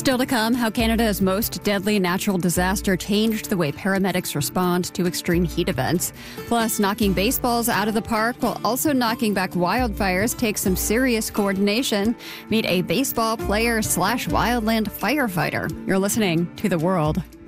Still to come, how Canada's most deadly natural disaster changed the way paramedics respond to extreme heat events. Plus, knocking baseballs out of the park while also knocking back wildfires takes some serious coordination. Meet a baseball player / wildland firefighter. You're listening to The World.